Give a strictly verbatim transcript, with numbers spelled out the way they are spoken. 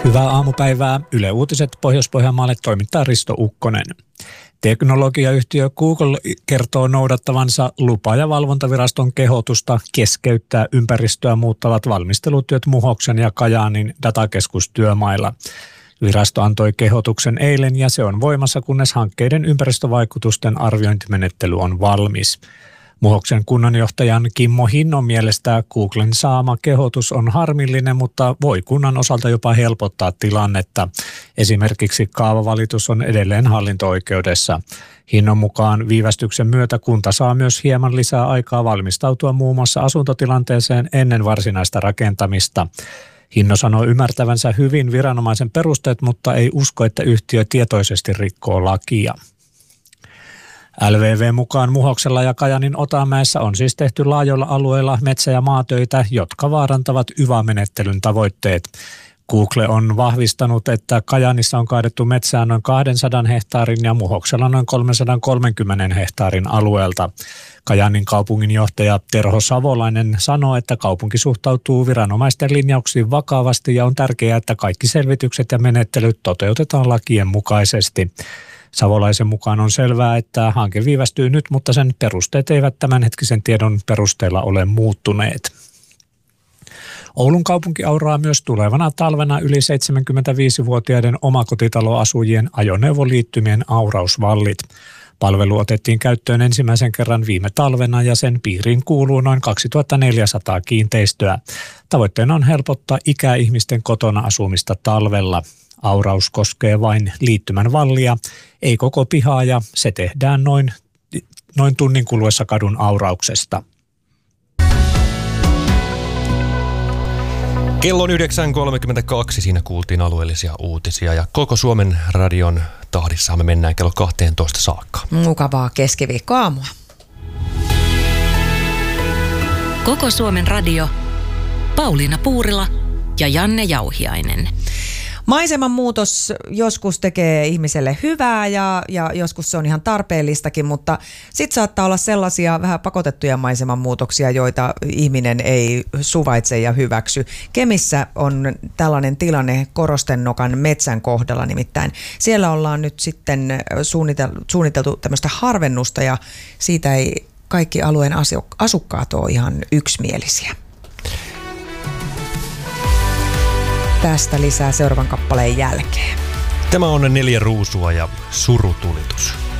Hyvää aamupäivää. Yle Uutiset Pohjois-Pohjanmaalle toimittaa Risto Ukkonen. Teknologiayhtiö Google kertoo noudattavansa lupa- ja valvontaviraston kehotusta keskeyttää ympäristöä muuttavat valmistelutyöt Muhoksen ja Kajaanin datakeskustyömailla. Virasto antoi kehotuksen eilen ja se on voimassa, kunnes hankkeiden ympäristövaikutusten arviointimenettely on valmis. Muhoksen kunnanjohtajan Kimmo Hinnon mielestä Googlen saama kehotus on harmillinen, mutta voi kunnan osalta jopa helpottaa tilannetta. Esimerkiksi kaavavalitus on edelleen hallinto-oikeudessa. Hinnon mukaan viivästyksen myötä kunta saa myös hieman lisää aikaa valmistautua muun muassa asuntotilanteeseen ennen varsinaista rakentamista. Hinno sanoo ymmärtävänsä hyvin viranomaisen perusteet, mutta ei usko, että yhtiö tietoisesti rikkoo lakia. L V V mukaan Muhoksella ja Kajaanin Otamäessä on siis tehty laajoilla alueilla metsä- ja maatöitä, jotka vaarantavat Y V A-menettelyn tavoitteet. Google on vahvistanut, että Kajaanissa on kaadettu metsää noin kaksisataa hehtaarin ja Muhoksella noin kolmesataakolmekymmentä hehtaarin alueelta. Kajaanin kaupunginjohtaja Terho Savolainen sanoo, että kaupunki suhtautuu viranomaisten linjauksiin vakavasti ja on tärkeää, että kaikki selvitykset ja menettelyt toteutetaan lakien mukaisesti. Savolaisen mukaan on selvää, että hanke viivästyy nyt, mutta sen perusteet eivät tämänhetkisen tiedon perusteella ole muuttuneet. Oulun kaupunki auraa myös tulevana talvena yli seitsemänkymmentäviisivuotiaiden omakotitaloasujien ajoneuvoliittymien aurausvallit. Palvelu otettiin käyttöön ensimmäisen kerran viime talvena ja sen piiriin kuuluu noin kaksituhattaneljäsataa kiinteistöä. Tavoitteena on helpottaa ikäihmisten kotona asumista talvella. Auraus koskee vain liittymän vallia, ei koko pihaa ja se tehdään noin, noin tunnin kuluessa kadun aurauksesta. Kello on yhdeksän kolmekymmentäkaksi, siinä kuultiin alueellisia uutisia ja koko Suomen radion tahdissa me mennään kello kahteentoista saakka. Mukavaa keskiviikkoaamua. Koko Suomen radio, Pauliina Puurila ja Janne Jauhiainen. Maiseman muutos joskus tekee ihmiselle hyvää ja, ja joskus se on ihan tarpeellistakin, mutta sitten saattaa olla sellaisia vähän pakotettuja maiseman muutoksia, joita ihminen ei suvaitse ja hyväksy. Kemissä on tällainen tilanne Korostennokan metsän kohdalla nimittäin. Siellä ollaan nyt sitten suunniteltu, suunniteltu tämmöistä harvennusta ja siitä ei kaikki alueen asukkaat ole ihan yksimielisiä. Tästä lisää seuraavan kappaleen jälkeen. Tämä on Neljä ruusua ja Surutulitus.